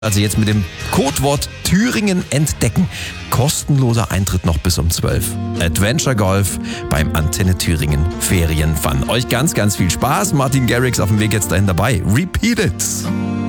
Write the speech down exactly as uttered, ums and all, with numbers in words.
Also jetzt mit dem Codewort Thüringen entdecken. Kostenloser Eintritt noch bis um zwölf. Adventure Golf beim Antenne Thüringen Ferienfun. Euch ganz, ganz viel Spaß. Martin Garrix auf dem Weg jetzt dahin dabei. Repeat it!